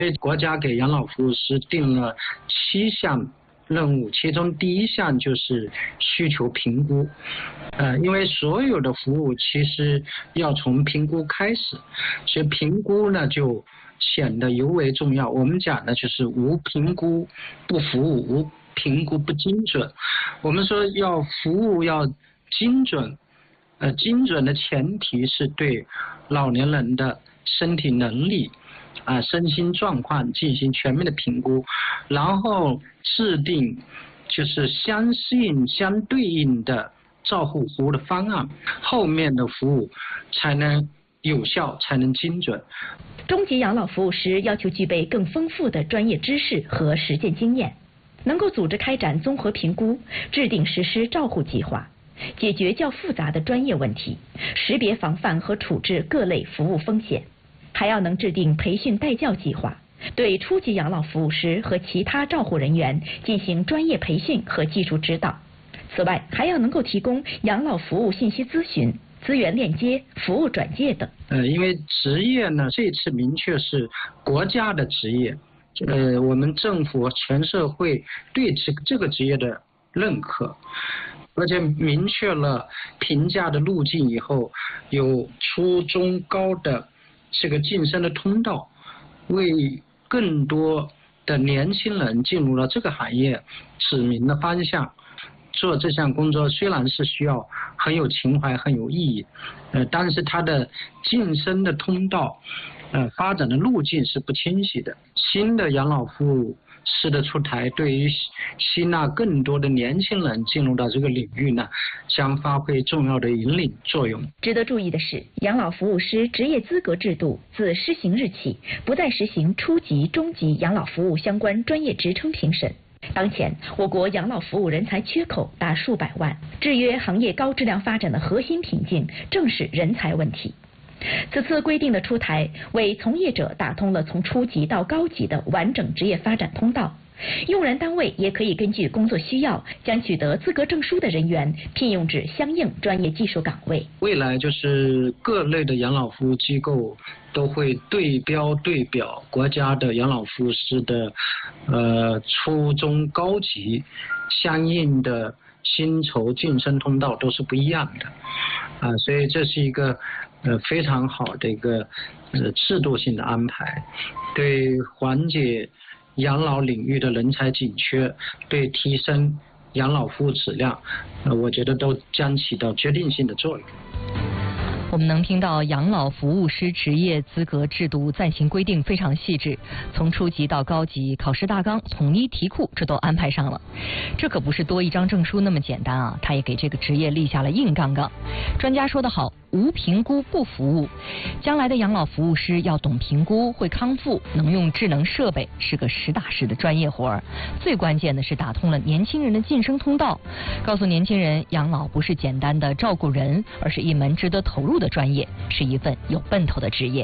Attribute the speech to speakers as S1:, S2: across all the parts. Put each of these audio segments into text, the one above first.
S1: 所以国家给养老服务师定了7项任务，其中第1项就是需求评估。因为所有的服务其实要从评估开始，所以评估呢就显得尤为重要。我们讲的就是无评估不服务，无评估不精准。我们说要服务要精准，精准的前提是对老年人的身体能力身心状况进行全面的评估，然后制定就是相对应的照护服务的方案，后面的服务才能有效，才能精准。
S2: 中级养老服务师要求具备更丰富的专业知识和实践经验，能够组织开展综合评估，制定实施照护计划，解决较复杂的专业问题，识别防范和处置各类服务风险。还要能制定培训带教计划，对初级养老服务师和其他照护人员进行专业培训和技术指导。此外，还要能够提供养老服务信息咨询、资源链接、服务转介等。
S1: 因为职业呢，这次明确是国家的职业，我们政府全社会对这个职业的认可，而且明确了评价的路径以后，有初中高的这个晋升的通道，为更多的年轻人进入了这个行业指明了方向。做这项工作虽然是需要很有情怀、很有意义，但是它的晋升的通道，发展的路径是不清晰的。新的养老服务师的出台，对于吸纳更多的年轻人进入到这个领域呢，将发挥重要的引领作用。
S2: 值得注意的是，养老服务师职业资格制度自施行日起，不再实行初级、中级养老服务相关专业职称评审。当前，我国养老服务人才缺口达数百万，制约行业高质量发展的核心瓶颈正是人才问题。此次规定的出台，为从业者打通了从初级到高级的完整职业发展通道。用人单位也可以根据工作需要，将取得资格证书的人员聘用至相应专业技术岗位。
S1: 未来就是各类的养老服务机构都会对表国家的养老服务师的初中高级相应的薪酬晋升通道都是不一样的所以这是一个非常好的一个制度性的安排，对缓解养老领域的人才紧缺，对提升养老服务质量，我觉得都将起到决定性的作用。
S3: 我们能听到养老服务师职业资格制度暂行规定非常细致，从初级到高级，考试大纲、统一题库这都安排上了。这可不是多一张证书那么简单啊，它也给这个职业立下了硬杠杠。专家说得好，无评估不服务。将来的养老服务师要懂评估，会康复，能用智能设备，是个实打实的专业活儿。最关键的是打通了年轻人的晋升通道，告诉年轻人，养老不是简单的照顾人，而是一门值得投入的专业，是一份有奔头的职业。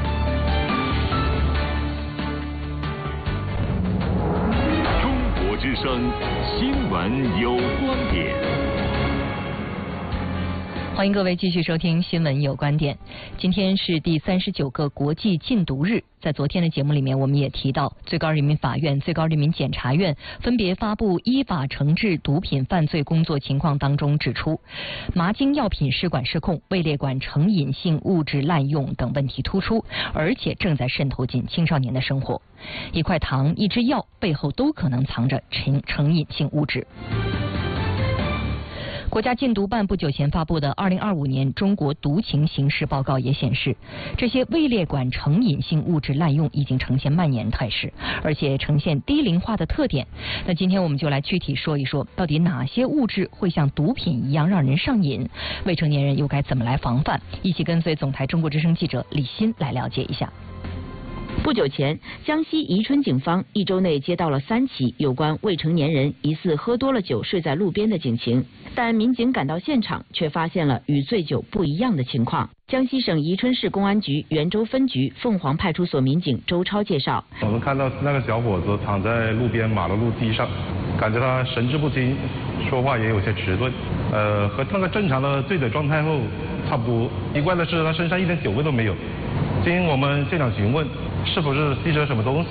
S4: 中国之声新闻有观点。
S3: 欢迎各位继续收听新闻有观点。今天是第39个国际禁毒日，在昨天的节目里面，我们也提到最高人民法院、最高人民检察院分别发布依法惩治毒品犯罪工作情况当中指出，麻精药品失管失控、位列管成瘾性物质滥用等问题突出，而且正在渗透进青少年的生活。一块糖、一支药背后都可能藏着成瘾性物质。国家禁毒办不久前发布的2025年中国毒情形势报告也显示，这些位列管成瘾性物质滥用已经呈现蔓延态势，而且呈现低龄化的特点。那今天我们就来具体说一说，到底哪些物质会像毒品一样让人上瘾，未成年人又该怎么来防范？一起跟随总台中国之声记者李欣来了解一下。
S2: 不久前，江西宜春警方1周内接到了3起有关未成年人疑似喝多了酒睡在路边的警情，但民警赶到现场却发现了与醉酒不一样的情况。江西省宜春市公安局袁州分局凤凰派出所民警周超介绍，
S5: 我们看到那个小伙子躺在路边马路地上，感觉他神志不清，说话也有些迟钝，和那个正常的醉酒状态后差不多。奇怪的是他身上一点酒味都没有。 经我们现场询问，是不是吸食了什么东西，